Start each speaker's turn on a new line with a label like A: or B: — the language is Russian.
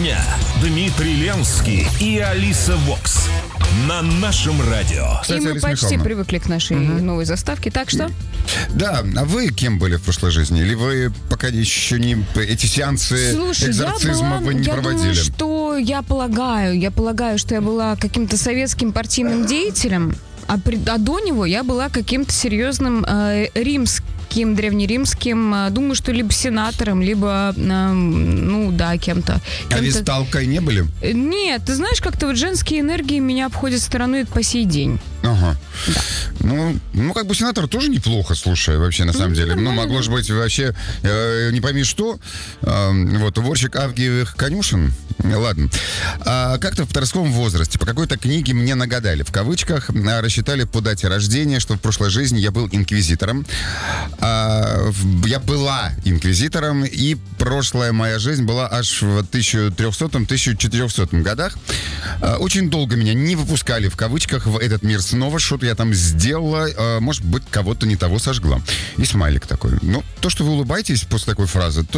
A: дня. Дмитрий Ленский и Алиса Вокс. На нашем радио.
B: Кстати,
C: И мы
B: Алиса
C: почти
B: Михайловна,
C: привыкли к нашей новой заставке. Так что?
B: Да, а вы кем были в прошлой жизни? Или вы пока еще не... Эти сеансы
C: Слушай,
B: экзорцизма вы не
C: я
B: проводили?
C: думаю, что я полагаю, что я была каким-то советским партийным деятелем, а до него я была каким-то серьезным древнеримским, думаю, что либо сенатором, либо, кем-то.
B: А весталкой не были?
C: Нет, ты знаешь, как-то вот женские энергии меня обходят стороной по сей день.
B: Ага. Да. Ну, как бы сенатор тоже неплохо, слушай, вообще, на самом деле.
C: Нормально.
B: Могло же быть вообще, не пойми что, уборщик авгиевых конюшен. Ладно. Как-то в подростковом возрасте по какой-то книге мне нагадали, в кавычках, рассчитали по дате рождения, что в прошлой жизни я был инквизитором. Я была инквизитором, и прошлая моя жизнь была аж в 1300-1400 годах. Очень долго меня не выпускали, в кавычках, в этот мир снова. Что-то я там сделала, может быть, кого-то не того сожгла. И смайлик такой. Ну, то, что вы улыбаетесь после такой фразы,